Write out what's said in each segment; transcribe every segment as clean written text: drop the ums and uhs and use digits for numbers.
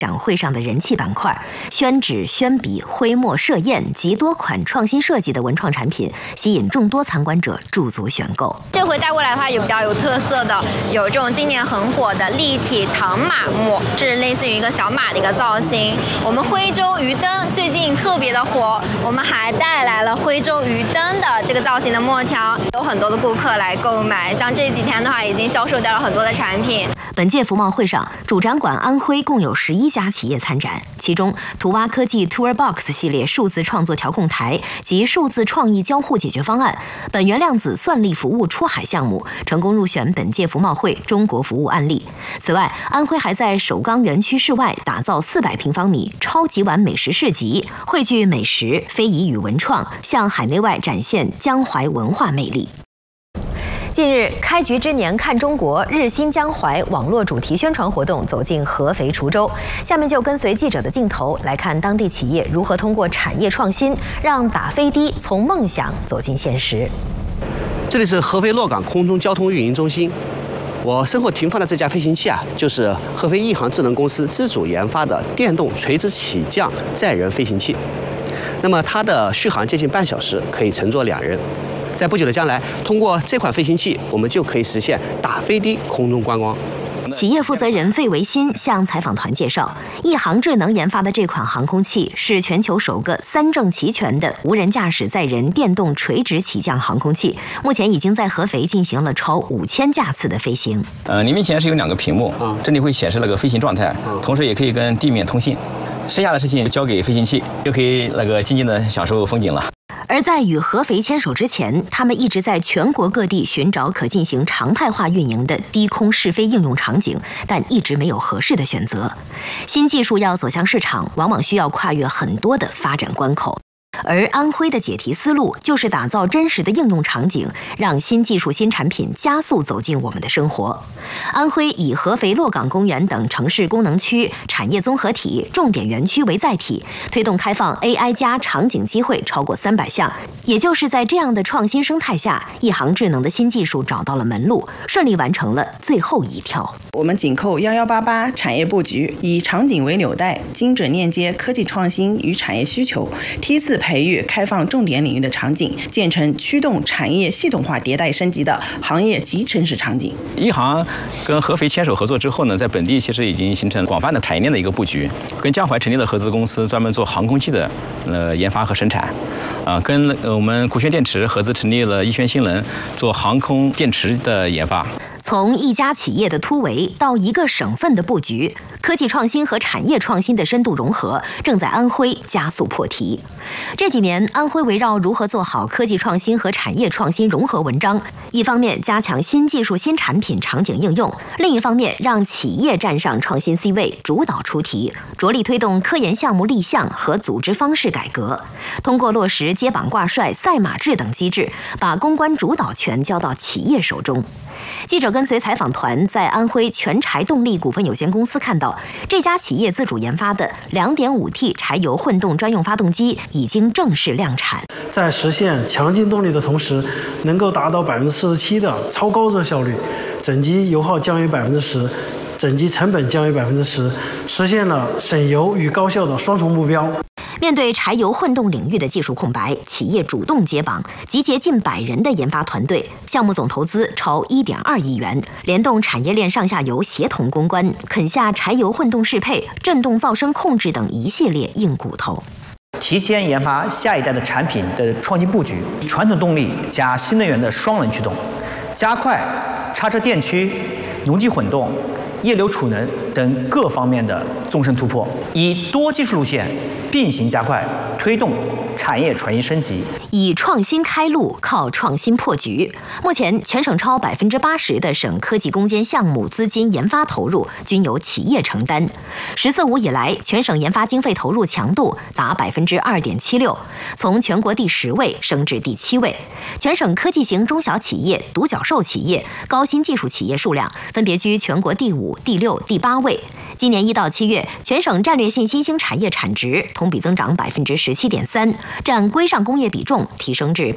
展会上的人气板块，宣纸、宣笔、徽墨、设砚及多款创新设计的文创产品，吸引众多参观者驻足选购。 这回带过来的话，有比较有特色的，有这种今年很火的立体唐马木，是类似于一个小马的一个造型。我们徽州鱼灯最近特别的火，我们还带来了徽州鱼灯的这个造型的墨条，有很多的顾客来购买。像这几天的话，已经销售掉了很多的产品。 本届服贸会上，主展馆安徽共有11家企业参展，其中图蛙科技 TourBox 系列数字创作调控台及数字创意交互解决方案，本源量子算力服务出海项目成功入选本届服贸会中国服务案例。此外，安徽还在首钢园区室外打造400平方米超级碗美食市集，汇聚美食、非遗与文创，向海内外展现江淮文化魅力。近日，开局之年看中国日新江淮网络主题宣传活动走进合肥滁州。下面就跟随记者的镜头来看当地企业如何通过产业创新，让打飞的从梦想走进现实。 这里是合肥洛港空中交通运营中心，我身后停放的这架飞行器啊，就是合肥亿航智能公司自主研发的电动垂直起降载人飞行器。那么它的续航接近半小时，可以乘坐2人。在不久的将来，通过这款飞行器，我们就可以实现打飞的空中观光。 企业负责人费维新向采访团介绍，亿航智能研发的这款航空器是全球首个3证齐全的无人驾驶载人电动垂直起降航空器，目前已经在合肥进行了超5000架次的飞行。 你面前是有2个屏幕，这里会显示那个飞行状态，同时也可以跟地面通信。剩下的事情交给飞行器，就可以静静的享受风景了。 而在与合肥牵手之前，他们一直在全国各地寻找可进行常态化运营的低空试飞应用场景，但一直没有合适的选择。新技术要走向市场，往往需要跨越很多的发展关口。而安徽的解题思路就是打造真实的应用场景，让新技术新产品加速走进我们的生活。安徽以合肥洛港公园等城市功能区、产业综合体、重点园区为载体，推动开放 AI 加场景机会超过300项。也就是在这样的创新生态下，亿航智能的新技术找到了门路，顺利完成了最后一跳。 我们紧扣1188产业布局，以场景为纽带，精准链接科技创新与产业需求，梯次培育开放重点领域的场景，建成驱动产业系统化迭代升级的行业及城市场景。 亿航跟合肥牵手合作之后呢，在本地其实已经形成广泛的产业链的一个布局，跟江淮成立了合资公司，专门做航空器的研发和生产，跟我们古轩电池合资成立了逸轩新能，做航空电池的研发。 从一家企业的突围到一个省份的布局，科技创新和产业创新的深度融合正在安徽加速破题。这几年，安徽围绕如何做好科技创新和产业创新融合文章，一方面加强新技术新产品场景应用，另一方面让企业站上创新 C 位，主导出题，着力推动科研项目立项和组织方式改革，通过落实接榜挂帅、赛马制等机制，把公关主导权交到企业手中。记者跟随采访团在安徽全柴动力股份有限公司看到，这家企业自主研发的 2.5T 柴油混动专用发动机已经正式量产。 在实现强劲动力的同时，能够达到47%的超高热效率，整机油耗降于10%，整机成本降于10%，实现了省油与高效的双重目标。 面对柴油混动领域的技术空白，企业主动接榜，集结近100人的研发团队，项目总投资超1.2亿元，联动产业链上下游协同攻关，啃下柴油混动适配、振动噪声控制等一系列硬骨头。 提前研发下一代的产品的创新布局，传统动力加新能源的双轮驱动，加快叉车电驱、农机混动、液流储能等各方面的纵深突破，以多技术路线并行加快推动产业传一升级， 以创新开路，靠创新破局。目前，全省超80%的省科技攻坚项目资金研发投入均由企业承担。“14·5”以来，全省研发经费投入强度达2.76%，从全国第10位升至第7位。全省科技型中小企业、独角兽企业、高新技术企业数量分别居全国第5、第6、第8位。今年1到7月，全省战略性新兴产业产值同比增长17.3%，占规上工业比重提升至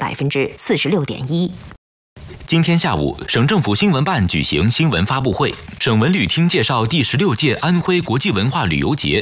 46.1%。 今天下午，省政府新闻办举行新闻发布会，省文旅厅介绍第16届安徽国际文化旅游节